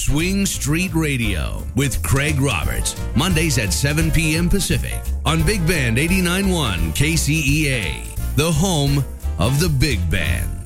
Swing Street Radio with Craig Roberts. Mondays at 7 p.m. Pacific on Big Band 89.1 KCEA, the home of the Big Band.